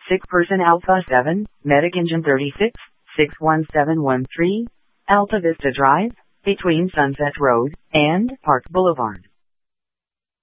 sick person Alpha 7, medic engine 36, 61713, Alta Vista Drive, between Sunset Road and Park Boulevard.